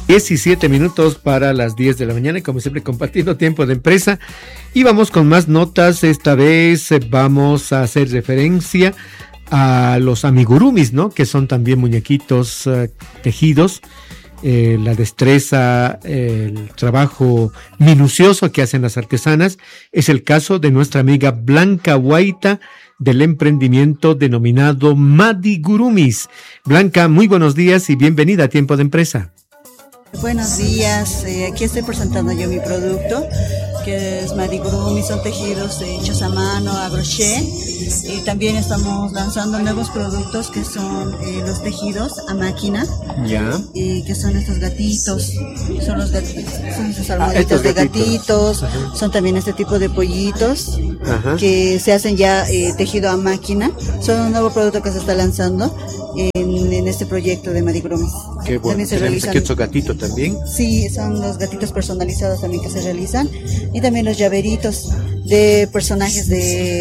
17 minutos para las 10 de la mañana y como siempre compartiendo tiempo de empresa y vamos con más notas. Esta vez vamos a hacer referencia a los amigurumis, ¿no? Que son también muñequitos tejidos, la destreza, el trabajo minucioso que hacen las artesanas. Es el caso de nuestra amiga Blanca Guaita del emprendimiento denominado Madigurumis. Blanca, muy buenos días y bienvenida a Tiempo de Empresa. Buenos días, aquí estoy presentando yo mi producto, que es Madigurumis, son tejidos hechos a mano, a crochet, y también estamos lanzando nuevos productos que son los tejidos a máquina, y que son estos gatitos, son los gatitos, son esas almohaditas de gatitos, son también este tipo de pollitos, que se hacen ya tejido a máquina. Son un nuevo producto que se está lanzando en este proyecto de Madigurumis. Qué bueno. También se realizan estos gatitos también. Sí, son los gatitos personalizados también que se realizan, y también los llaveritos de personajes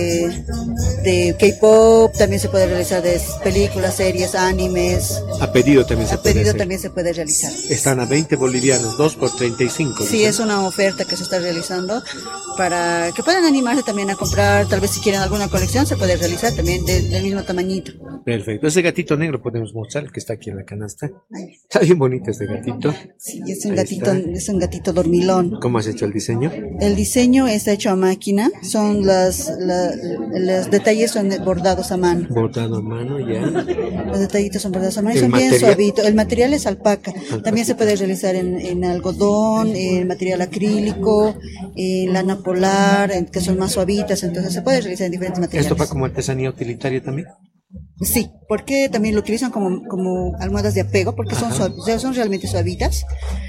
de K-pop, también se puede realizar de películas, series, animes. A pedido también se puede hacer. También se puede realizar. Están a 20 bolivianos, 2 por 35. Sí, es una oferta que se está realizando para que puedan animarse también a comprar, tal vez si quieren alguna colección se puede realizar también del mismo tamañito. Perfecto, ese gatito negro podemos mostrar, el que está aquí en la canasta. Está bien bonito este gatito. Sí, es un gatito dormilón. ¿Cómo has hecho el diseño? El diseño está hecho a máquina, son los detalles son bordados a mano. Bordado a mano, ya. Los detallitos son bordados a mano y son bien suavitos. El material es alpaca. También se puede realizar en algodón, en material acrílico, en lana polar, que son más suavitas, entonces se puede realizar en diferentes materiales. ¿Esto va como artesanía utilitaria también? Sí, porque también lo utilizan como almohadas de apego, porque son realmente suavitas.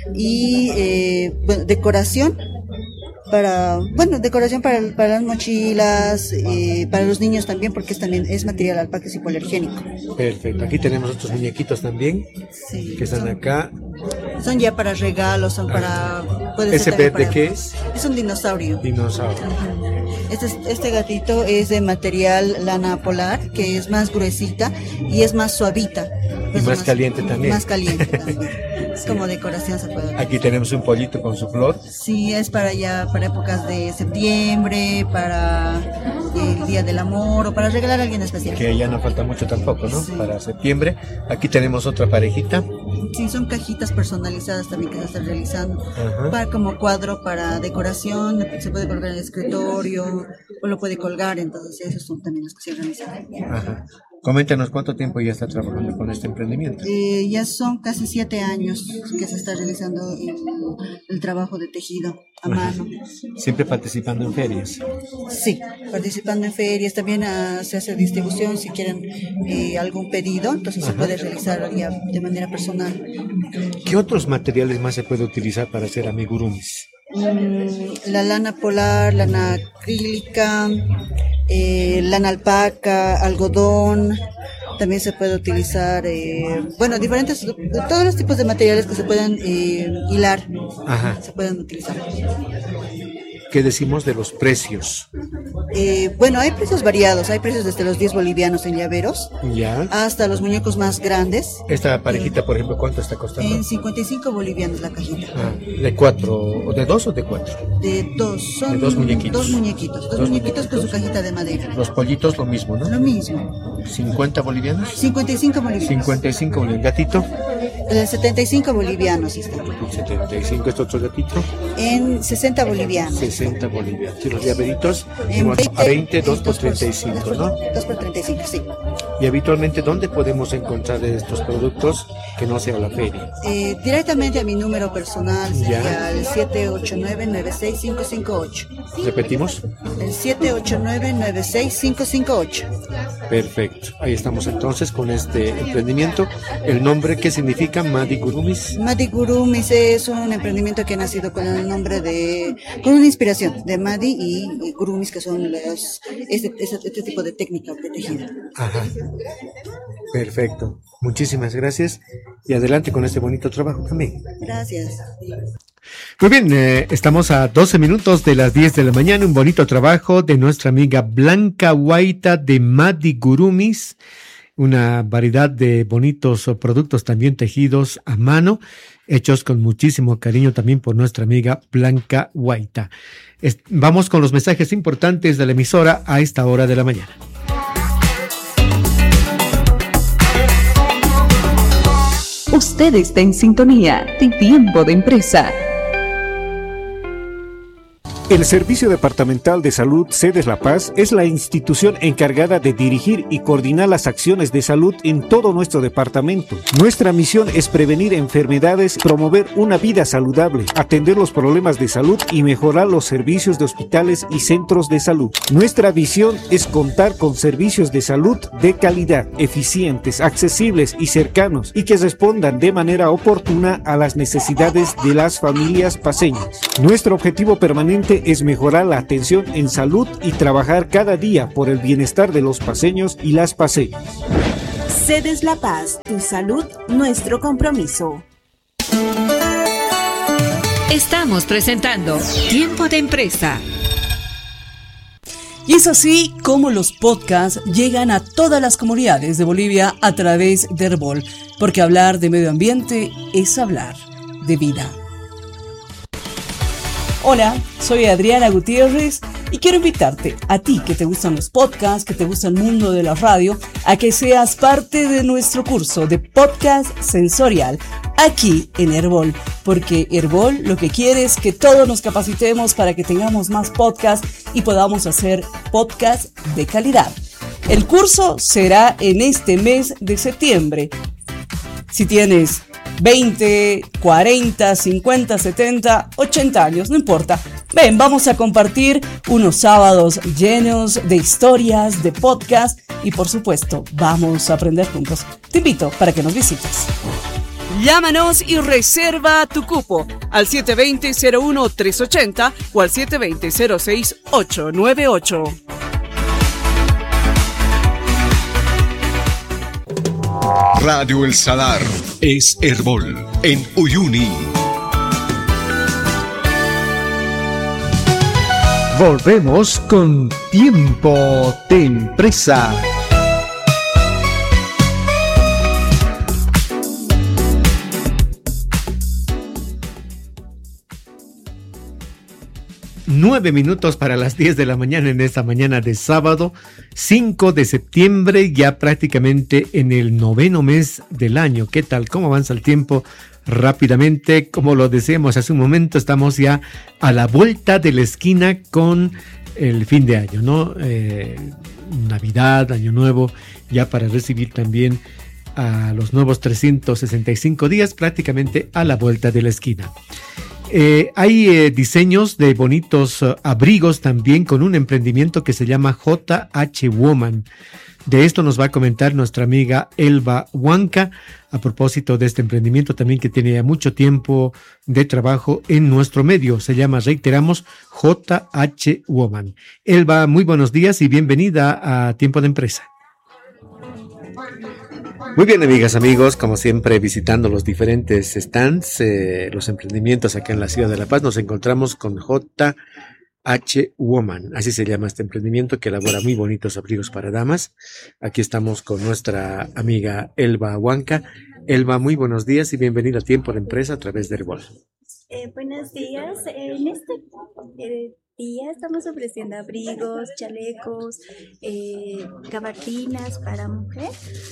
Y decoración para las mochilas, para los niños también, porque es material alpaca, es hipoalergénico. Perfecto, aquí tenemos otros muñequitos también, sí, que están acá. Son ya para regalos, son para... ¿Ese verde qué es? Es un dinosaurio. Dinosaurio. Este gatito es de material lana polar, que es más gruesita y es más suavita. Y más caliente también. Más caliente también. Es como decoración se puede hacer. Aquí tenemos un pollito con su flor. Sí, es para épocas de septiembre, para el Día del Amor o para regalar a alguien especial. Que ya no falta mucho tampoco, ¿no? Sí. Para septiembre. Aquí tenemos otra parejita. Sí, son cajitas personalizadas también que se están realizando. Como cuadro para decoración, se puede colgar en el escritorio o lo puede colgar, entonces esos son también los que se realizan. Coméntanos cuánto tiempo ya está trabajando con este emprendimiento. Ya son casi 7 años que se está realizando el trabajo de tejido a mano. ¿Siempre participando en ferias? Sí, participando en ferias, también se hace distribución si quieren algún pedido, entonces se puede realizar ya de manera personal. ¿Qué otros materiales más se puede utilizar para hacer amigurumis? La lana polar, lana acrílica, lana alpaca, algodón, también se puede utilizar, todos los tipos de materiales que se puedan hilar, se pueden utilizar. ¿Qué decimos de los precios? Hay precios variados, hay precios desde los 10 bolivianos en llaveros, hasta los muñecos más grandes. Esta parejita, por ejemplo, ¿cuánto está costando? En 55 bolivianos la cajita. ¿De 4? ¿O de 2 o de 4? De 2, son de 2 muñequitos. Dos muñequitos con su cajita de madera. Los pollitos lo mismo, ¿no? Lo mismo. ¿50 bolivianos? 55 bolivianos. 55 bolivianos. ¿Gatito? 75 bolivianos está. 75, ¿este otro gatito? En 60 bolivianos. 60 bolivianos. ¿Y los llaveritos? A 20, 2 por 35, ¿no? 2 por 35, sí. ¿Y habitualmente dónde podemos encontrar estos productos que no sea la feria? Directamente a mi número personal, sería el 789-96558. ¿Repetimos? El 789-96558. Perfecto. Ahí estamos entonces con este emprendimiento. ¿El nombre qué significa? Madigurumis. Madigurumis es un emprendimiento que ha nacido con el nombre con una inspiración de Madi y Gurumis, que son este tipo de técnica de tejido. Perfecto. Muchísimas gracias. Y adelante con este bonito trabajo también. Gracias. Muy bien, estamos a 12 minutos de las 10 de la mañana. Un bonito trabajo de nuestra amiga Blanca Guaita de Madigurumis. una variedad de bonitos productos también tejidos a mano, hechos con muchísimo cariño también por nuestra amiga Blanca Guaita. Vamos con los mensajes importantes de la emisora a esta hora de la mañana. Usted está en sintonía de Tiempo de Empresa. El Servicio Departamental de Salud Sedes La Paz es la institución encargada de dirigir y coordinar las acciones de salud en todo nuestro departamento. Nuestra misión es prevenir enfermedades, promover una vida saludable, atender los problemas de salud y mejorar los servicios de hospitales y centros de salud. Nuestra visión es contar con servicios de salud de calidad, eficientes, accesibles y cercanos, y que respondan de manera oportuna a las necesidades de las familias paceñas. Nuestro objetivo permanente es mejorar la atención en salud y trabajar cada día por el bienestar de los paceños y las paceñas. Sedes La Paz, tu salud, nuestro compromiso. Estamos presentando Tiempo de Empresa. Y es así como los podcasts llegan a todas las comunidades de Bolivia a través de Herbol, porque hablar de medio ambiente es hablar de vida. Hola, soy Adriana Gutiérrez y quiero invitarte, a ti que te gustan los podcasts, que te gusta el mundo de la radio, a que seas parte de nuestro curso de podcast sensorial aquí en Herbol, porque Herbol lo que quiere es que todos nos capacitemos para que tengamos más podcasts y podamos hacer podcasts de calidad. El curso será en este mes de septiembre. Si tienes 20, 40, 50, 70, 80 años, no importa. Ven, vamos a compartir unos sábados llenos de historias, de podcast y por supuesto, vamos a aprender juntos. Te invito para que nos visites. Llámanos y reserva tu cupo al 720-01-380 o al 720-06-898. Radio El Salar es Herbol en Uyuni. Volvemos con Tiempo de Empresa. Nueve minutos para las 10 de la mañana en esta mañana de sábado, 5 de septiembre, ya prácticamente en el 9º mes del año. ¿Qué tal? ¿Cómo avanza el tiempo? Rápidamente, como lo decíamos hace un momento, estamos ya a la vuelta de la esquina con el fin de año, ¿no? Navidad, Año Nuevo, ya para recibir también a los nuevos 365 días, prácticamente a la vuelta de la esquina. Hay diseños de bonitos abrigos también con un emprendimiento que se llama JH Woman. De esto nos va a comentar nuestra amiga Elba Huanca a propósito de este emprendimiento también que tiene ya mucho tiempo de trabajo en nuestro medio. Se llama, reiteramos, JH Woman. Elba, muy buenos días y bienvenida a Tiempo de Empresa. Muy bien, amigas, amigos, como siempre visitando los diferentes stands, los emprendimientos acá en la ciudad de La Paz, nos encontramos con JH Woman, así se llama este emprendimiento que elabora muy bonitos abrigos para damas. Aquí estamos con nuestra amiga Elba Huanca. Elba, muy buenos días y bienvenida a Tiempo de Empresa a través de Herbol. Buenos días, en este día estamos ofreciendo abrigos, chalecos, gabardines para mujer.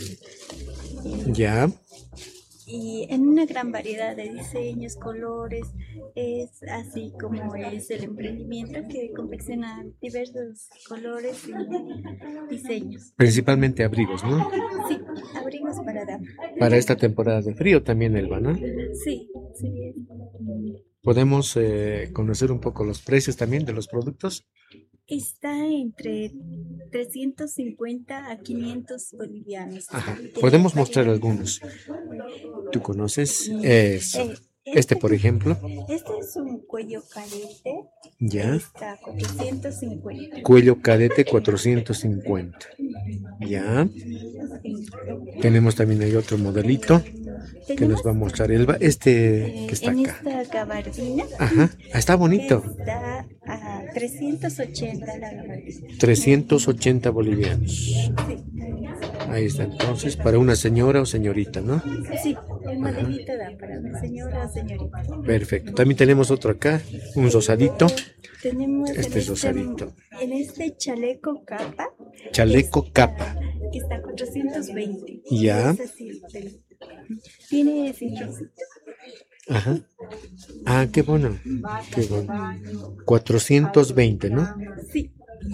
Ya. Y en una gran variedad de diseños, colores, es así como es el emprendimiento que confecciona diversos colores y diseños. Principalmente abrigos, ¿no? Sí, abrigos para damas. Para esta temporada de frío también, Elba, ¿no? Sí, sí. ¿Podemos conocer un poco los precios también de los productos? Está entre 350 a 500 bolivianos. Ajá. Podemos mostrar algunos. ¿Tú conoces? Eso. Este, por ejemplo. Este es un cuello cadete. Ya. Está 450. Cuello cadete 450. Ya. Tenemos también ahí otro modelito que nos va a mostrar Elba. Este que está en acá. Esta gabardina. Ajá. Está bonito. Está a 380 la gabardina. 380 bolivianos. Sí. Ahí está, entonces, para una señora o señorita, ¿no? Sí, el modelito da para una señora o señorita. Perfecto. También tenemos otro acá, un rosadito. Tenemos Este es rosadito. en este chaleco capa. Chaleco capa. Que está a 420. Ya. Es así, tiene cinturcito. Ajá. Ah, qué bueno. Qué bueno. 420, ¿no? Sí.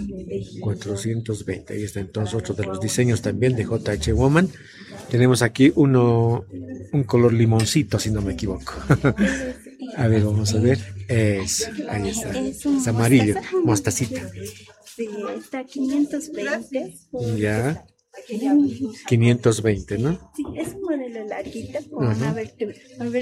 420. Ahí está entonces otro de los diseños también de JH Woman. Tenemos aquí un color limoncito, si no me equivoco. A ver, vamos a ver. Ahí está. Es amarillo, mostacita. Sí, está a 520. Ya. 520, ¿no? Sí, es un modelo larguito con una abertura.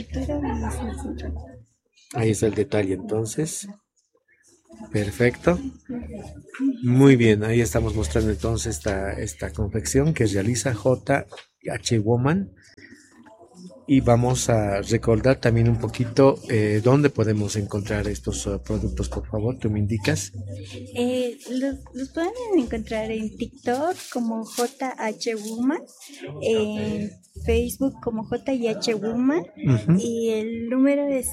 Ahí está el detalle entonces. Perfecto. Muy bien, ahí estamos mostrando entonces esta confección que realiza JH Woman. Y vamos a recordar también un poquito dónde podemos encontrar estos productos, por favor, tú me indicas. Los pueden encontrar en TikTok como JH Woman, en Facebook como JH Woman, y el número es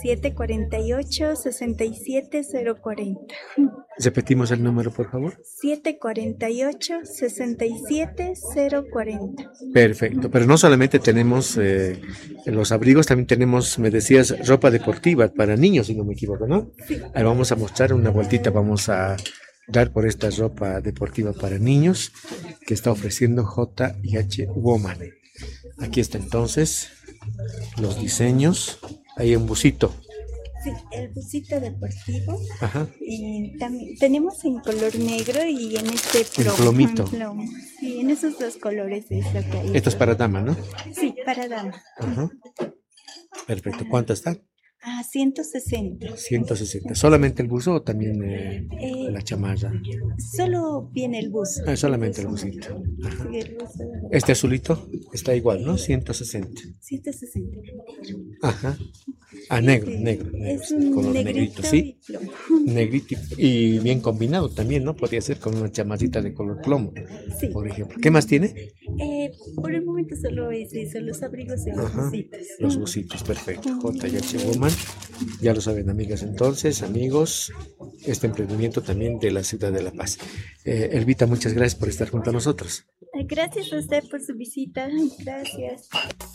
748-67040. Repetimos el número, por favor. 748-67040. Perfecto, pero no solamente tenemos los abrigos, también tenemos, me decías, ropa deportiva para niños, si no me equivoco, ¿no? Sí. Ahí vamos a mostrar una vueltita, vamos a dar por esta ropa deportiva para niños que está ofreciendo JH Woman. Aquí está entonces los diseños, hay un busito. Sí, el busito deportivo. Ajá. También tenemos en color negro y en este plomito. Plomo. Sí, en esos dos colores es lo que hay. Esto es para dama, ¿no? Sí, para dama. Ajá. Perfecto. ¿Cuánto está? 160. 160. ¿Solamente el buzo o también la chamarra? Solo viene el buzo. Solamente el busito. Ajá. Sí, el buzo. Este azulito está igual, ¿no? 160. 160. Ajá. Negro. Es un color negrito, negrito, ¿sí? Negrito y bien combinado también, ¿no? Podría ser con una chamarrita de color plomo, sí, por ejemplo. ¿Qué más tiene? Por el momento solo es eso, los abrigos y los busitos. Los busitos, perfecto. JH Woman, ya lo saben, amigas, entonces, amigos, este emprendimiento también de la ciudad de La Paz. Elvita, muchas gracias por estar junto a nosotros. Gracias a usted por su visita. Gracias.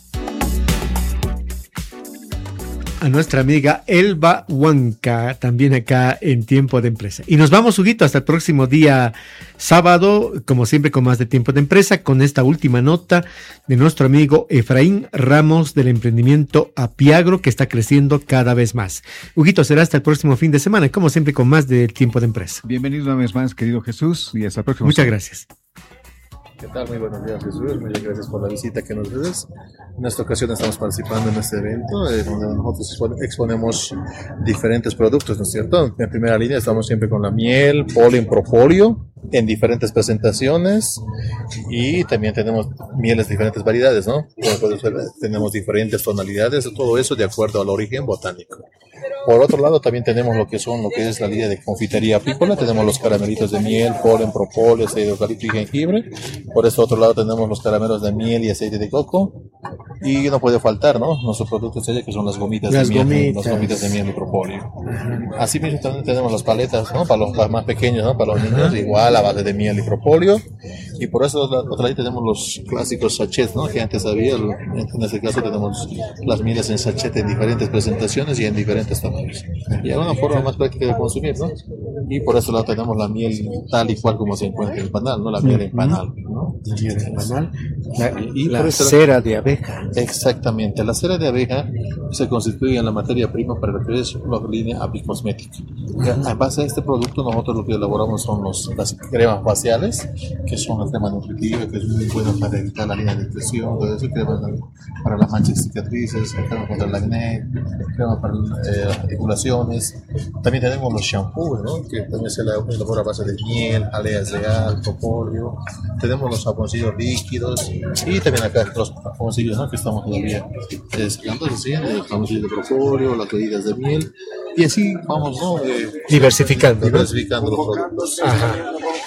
A nuestra amiga Elba Huanca, también acá en Tiempo de Empresa. Y nos vamos, Huguito, hasta el próximo día sábado, como siempre con más de Tiempo de Empresa, con esta última nota de nuestro amigo Efraín Ramos del emprendimiento Apiagro, que está creciendo cada vez más. Huguito, será hasta el próximo fin de semana, como siempre con más de Tiempo de Empresa. Bienvenido una vez más, querido Jesús, y hasta el próximo. Muchas gracias. ¿Qué tal? Muy buenos días, Jesús. Muchas gracias por la visita que nos haces. En esta ocasión estamos participando en este evento donde nosotros exponemos diferentes productos, ¿no es cierto? En primera línea estamos siempre con la miel, polen, propóleo, en diferentes presentaciones, y también tenemos mieles de diferentes variedades, ¿no? Como puedes ver, tenemos diferentes tonalidades, todo eso de acuerdo al origen botánico. Por otro lado, también tenemos lo que es la línea de confitería apícola. Tenemos los caramelitos de miel, polen, propóleo, aceite de eucalipto y jengibre. Por este otro lado tenemos los caramelos de miel y aceite de coco. Y no puede faltar, ¿no? Nuestro producto estrella, que son las gomitas de miel, las gomitas de miel y propóleo. Así mismo también tenemos las paletas, ¿no? Para los más pequeños, ¿no? Para los niños, igual a base de miel y propóleo. Y por eso otra vez tenemos los clásicos sachets, ¿no? Que antes había. En este caso tenemos las mieles en sachet en diferentes presentaciones y en diferentes tamaños. Y es una forma más práctica de consumir, ¿no? Y por eso lado tenemos la miel tal y cual como se encuentra en el panal, ¿no? La miel en panal, ¿no? La miel en panal. La cera de abeja. Exactamente. La cera de abeja se constituye en la materia prima para lo que es la línea apicosmética. A base de este producto, nosotros lo que elaboramos son las cremas faciales, que son la crema nutritiva, que es muy buena para evitar la línea de expresión, todo eso, crema para las manchas y cicatrices, crema contra el acné, crema para las articulaciones. También tenemos los shampoos, ¿no? Que también se elabora a base de miel, jalea real, propóleo. Tenemos los jaboncillos líquidos y también acá los jaboncillos, ¿no? Que estamos todavía sacando, el jaboncillo de propóleo, las bebidas de miel, y así vamos, ¿no? Diversificando los productos. Ajá.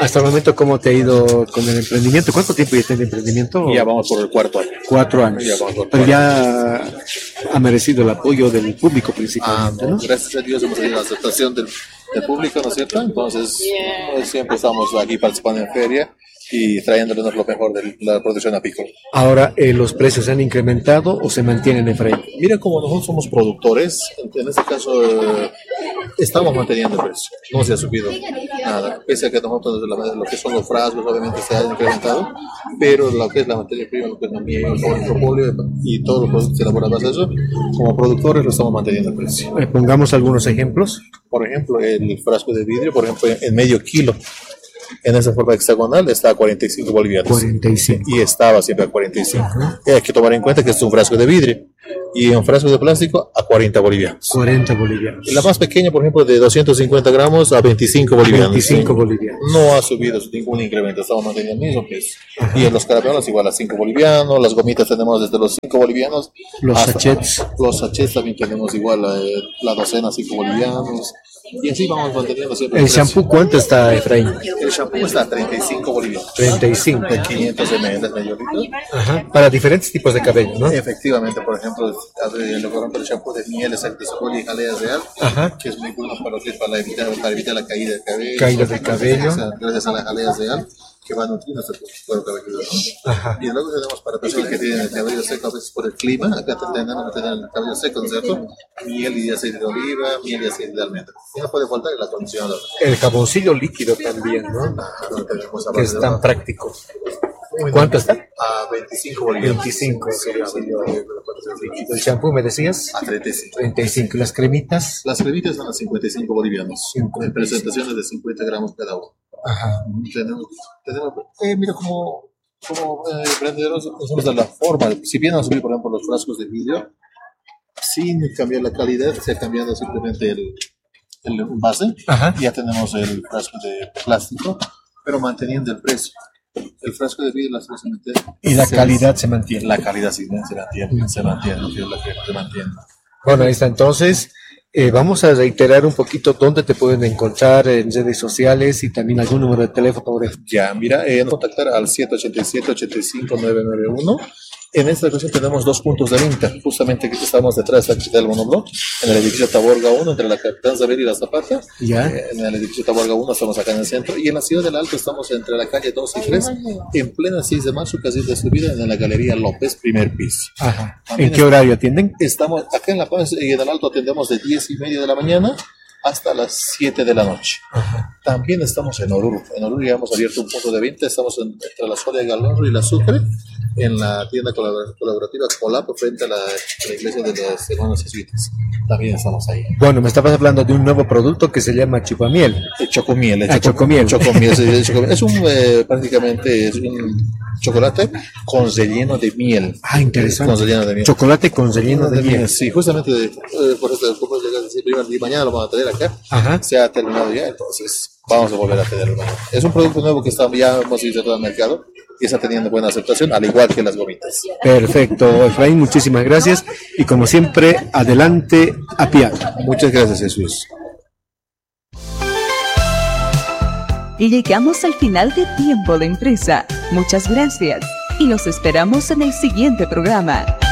Hasta el momento, ¿cómo te ha ido con el emprendimiento? ¿Cuánto tiempo ya está en el emprendimiento? Ya vamos por el cuarto año. 4 años. Ya vamos por Pero 4 ya ha merecido el apoyo del público principalmente, ¿no? Gracias a Dios hemos tenido la aceptación del público, ¿no es cierto? Entonces, siempre estamos aquí participando en feria y trayéndonos lo mejor de la producción apícola. Ahora, ¿los precios se han incrementado o se mantienen, Efraín? Mira, como nosotros somos productores, en este caso estamos manteniendo el precio, no se ha subido nada, pese a que nosotros lo que son los frascos obviamente se han incrementado, pero lo que es la materia prima, lo que es la miel, el propóleo y todos los productos elaborados a eso, como productores lo estamos manteniendo el precio. Pongamos algunos ejemplos. Por ejemplo, el frasco de vidrio, por ejemplo, en medio kilo, en esa forma hexagonal está a 45 bolivianos. 45. Y estaba siempre a 45. Y hay que tomar en cuenta que es un frasco de vidrio. Y un frasco de plástico a 40 bolivianos. 40 bolivianos. La más pequeña, por ejemplo, de 250 gramos a 25 bolivianos. 25 bolivianos. No ha subido ningún incremento, estamos manteniendo el mismo precio. Y en los caramelos igual a 5 bolivianos, las gomitas tenemos desde los 5 bolivianos. Los sachets. Los sachets también tenemos igual la docena 5 bolivianos. Y así vamos manteniendo siempre. ¿El shampoo cuánto está, Efraín? El shampoo está a 35 bolivianos. 35. De 500 ml, medio litro. Ajá. Para diferentes tipos de cabello, ¿no? Efectivamente, por ejemplo, el shampoo de miel es el de cebolla y jalea real, que es muy bueno para evitar la caída del cabello. Caída del cabello. Gracias a la jalea real, que va nutriendo hasta tu cuero cabelludo, ¿no? Ajá. Y luego tenemos para personas que tienen el cabello seco, a veces por el clima, acá tendrán el cabello seco, ¿no es cierto? Miel y aceite de oliva, miel y aceite de almendra. Y no puede faltar el acondicionador. El jaboncillo líquido también, ¿no? Que es tan práctico. ¿Cuánto está? A 25 bolivianos. 25. ¿El shampoo me decías? A 35. 35. ¿Las cremitas? Las cremitas son a 55 bolivianos. En presentaciones de 50 gramos cada uno. Ajá. Mira, como emprendedores, nosotros de la forma, si bien han subido, por ejemplo, los frascos de vidrio, sin cambiar la calidad, se ha cambiado simplemente el envase. Ajá. Ya tenemos el frasco de plástico, pero manteniendo el precio. El frasco de vidrio, y la calidad se mantiene. La calidad sí se mantiene, lo que es la que se mantiene. Bueno, ahí está entonces. Vamos a reiterar un poquito dónde te pueden encontrar en redes sociales y también algún número de teléfono. Ya, mira, contactar al 787-85991. En esta ocasión tenemos 2 puntos de venta, justamente que estamos detrás del monobloc, en el edificio Taborga 1, entre la Capitán Zabel y la Zapata. Ya. En el edificio Taborga 1 estamos acá en el centro, y en la ciudad del Alto estamos entre la calle 2 y 3, en plena 6 de marzo, casi de subida, en la Galería López, primer piso. Ajá. ¿En qué horario atienden? Estamos acá en La Paz y en el Alto atendemos de 10:30 de la mañana hasta las 7 de la noche. Ajá. También estamos en Oruro. En Oruro ya hemos abierto un punto de venta. Estamos entre la Soria de Galorro y la Sucre, en la tienda colaborativa Colapo, frente a la iglesia de los hermanos jesuitas. También estamos ahí. Bueno, me estabas hablando de un nuevo producto que se llama Chupamiel. Chocomiel. Chocomiel. Es prácticamente es un chocolate con relleno de miel. Ah, interesante. Con relleno de miel. Chocolate con relleno de miel. Sí, justamente por eso, como llegas a decir, mañana lo vamos a tener acá. Ajá. Se ha terminado ya, entonces vamos a volver a tenerlo. Es un producto nuevo que ya hemos insertado al mercado y está teniendo buena aceptación, al igual que las gomitas. Perfecto, Efraín, muchísimas gracias. Y como siempre, adelante a pie. Muchas gracias, Jesús. Y llegamos al final de Tiempo de Empresa. Muchas gracias y los esperamos en el siguiente programa.